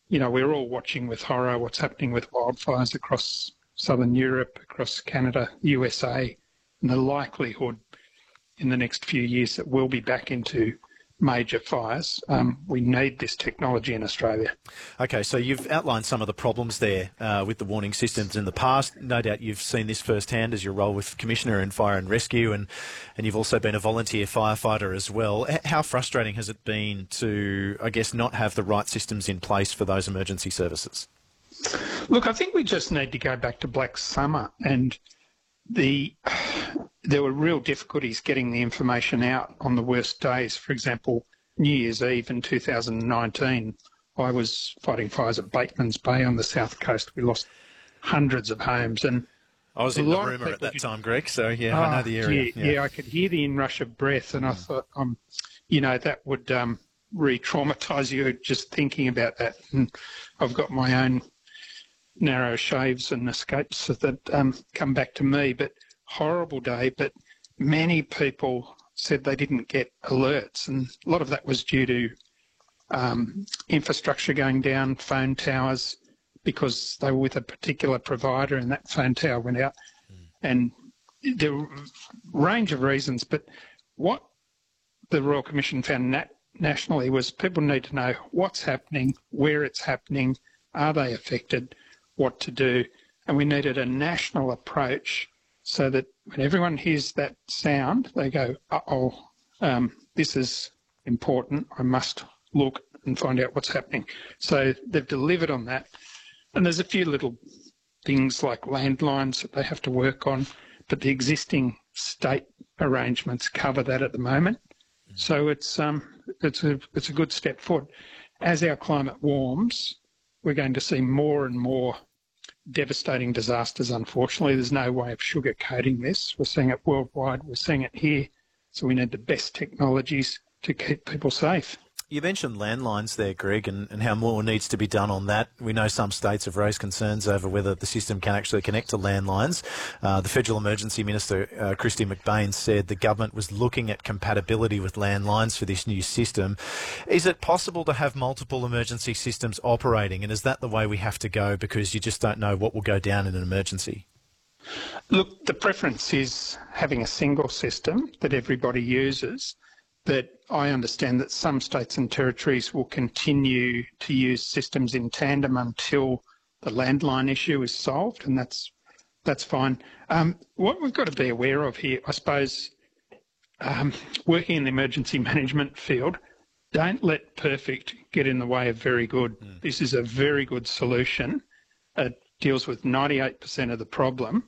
we're all watching with horror what's happening with wildfires across southern Europe, across Canada, USA, and the likelihood in the next few years that we'll be back into major fires. We need this technology in Australia. Okay, so you've outlined some of the problems there with the warning systems in the past. No doubt you've seen this firsthand as your role with Commissioner in Fire and Rescue, and you've also been a volunteer firefighter as well. How frustrating has it been to, I guess, not have the right systems in place for those emergency services? Look, I think we just need to go back to Black Summer, and there were real difficulties getting the information out on the worst days. For example, New Year's Eve in 2019, I was fighting fires at Bateman's Bay on the south coast. We lost hundreds of homes, and I was in the rumour at that time, Greg, so yeah, I know the area. Yeah, I could hear the inrush of breath, and I thought, that would re-traumatise you just thinking about that. And I've got my own narrow shaves and escapes that come back to me, but horrible day. But many people said they didn't get alerts, and a lot of that was due to infrastructure going down, phone towers, because they were with a particular provider and that phone tower went out. And there were a range of reasons, but what the Royal Commission found nationally was people need to know what's happening, where it's happening, are they affected, what to do, and we needed a national approach so that when everyone hears that sound, they go, this is important, I must look and find out what's happening. So they've delivered on that. And there's a few little things like landlines that they have to work on, but the existing state arrangements cover that at the moment. So it's a good step forward. As our climate warms, we're going to see more and more devastating disasters, unfortunately. There's no way of sugarcoating this. We're seeing it worldwide. We're seeing it here. So we need the best technologies to keep people safe. You mentioned landlines there, Greg, and how more needs to be done on that. We know some states have raised concerns over whether the system can actually connect to landlines. The Federal Emergency Minister, Christy McBain, said the government was looking at compatibility with landlines for this new system. Is it possible to have multiple emergency systems operating, and is that the way we have to go because you just don't know what will go down in an emergency? Look, the preference is having a single system that everybody uses. But I understand that some states and territories will continue to use systems in tandem until the landline issue is solved, and that's fine. What we've got to be aware of here, I suppose, working in the emergency management field, don't let perfect get in the way of very good. This is a very good solution. It deals with 98% of the problem.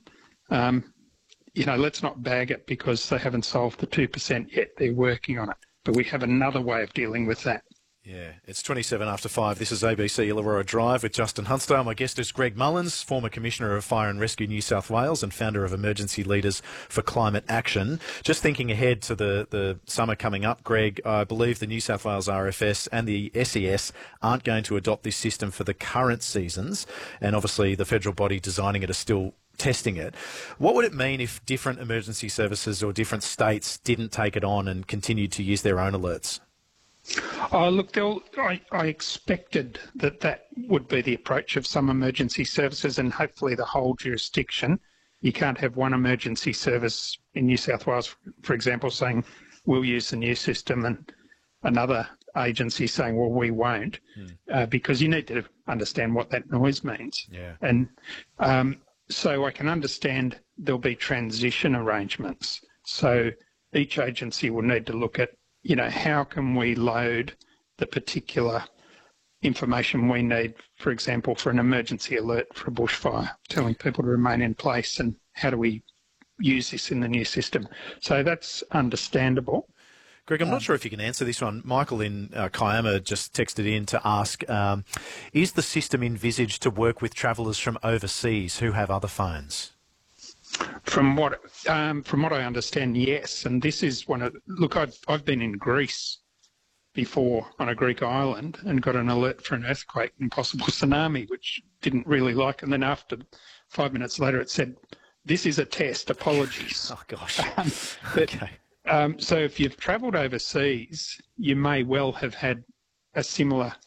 Let's not bag it because they haven't solved the 2% yet. They're working on it. But we have another way of dealing with that. Yeah, it's 27 after 5. This is ABC Illawarra Drive with Justin Huntsdale. My guest is Greg Mullins, former Commissioner of Fire and Rescue New South Wales and founder of Emergency Leaders for Climate Action. Just thinking ahead to the summer coming up, Greg, I believe the New South Wales RFS and the SES aren't going to adopt this system for the current seasons, and obviously the federal body designing it is still testing it. What would it mean if different emergency services or different states didn't take it on and continued to use their own alerts? Look, I expected that would be the approach of some emergency services and hopefully the whole jurisdiction. You can't have one emergency service in New South Wales, for example, saying we'll use the new system and another agency saying, well, we won't, because you need to understand what that noise means. Yeah. And so I can understand there'll be transition arrangements. So each agency will need to look at, how can we load the particular information we need, for example, for an emergency alert for a bushfire, telling people to remain in place, and how do we use this in the new system? So that's understandable. Greg, I'm not sure if you can answer this one. Michael in Kiama just texted in to ask, is the system envisaged to work with travellers from overseas who have other phones? From what I understand, yes. And this is look, I've been in Greece before on a Greek island and got an alert for an earthquake and possible tsunami, which didn't really like. And then after 5 minutes later, it said, this is a test, apologies. Oh, gosh. Okay. So if you've travelled overseas, you may well have had a similar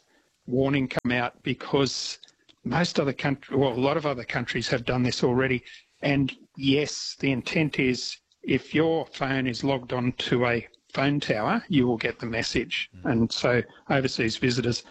warning come out because most other countries, well, a lot of other countries have done this already. And yes, the intent is if your phone is logged on to a phone tower, you will get the message. And so overseas visitors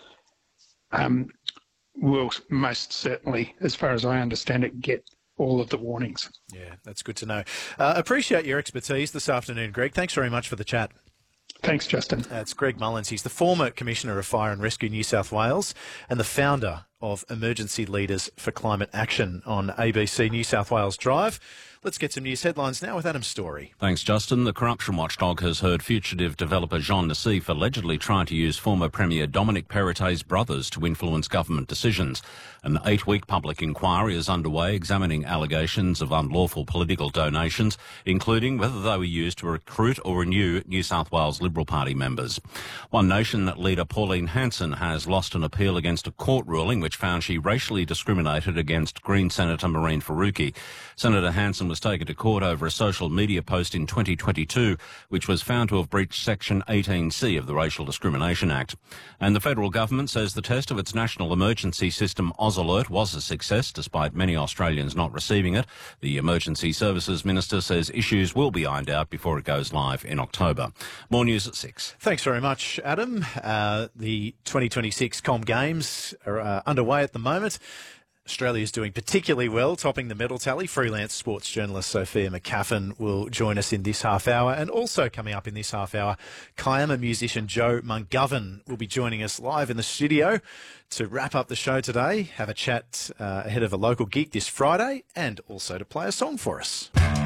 will most certainly, as far as I understand it, get all of the warnings. Yeah, that's good to know. Appreciate your expertise this afternoon, Greg. Thanks very much for the chat. Thanks, Justin. It's Greg Mullins. He's the former Commissioner of Fire and Rescue New South Wales and the founder of Emergency Leaders for Climate Action on ABC New South Wales Drive. Let's get some news headlines now with Adam Story. Thanks, Justin. The corruption watchdog has heard fugitive developer Jean Nassif allegedly trying to use former Premier Dominic Perrottet's brothers to influence government decisions. An 8-week public inquiry is underway examining allegations of unlawful political donations, including whether they were used to recruit or renew New South Wales Liberal Party members. One Nation leader Pauline Hanson has lost an appeal against a court ruling which found she racially discriminated against Green Senator Maureen Faruqi. Senator Hanson was taken to court over a social media post in 2022, which was found to have breached Section 18C of the Racial Discrimination Act. And the federal government says the test of its national emergency system AusAlert was a success, despite many Australians not receiving it. The Emergency Services Minister says issues will be ironed out before it goes live in October. More news at 6. Thanks very much, Adam. The 2026 Com Games are underway at the moment. Australia's doing particularly well, topping the medal tally. Freelance sports journalist Sophia McCaffin will join us in this half hour. And also coming up in this half hour, Kiama musician Joe Mungovin will be joining us live in the studio to wrap up the show today, have a chat ahead of a local gig this Friday, and also to play a song for us.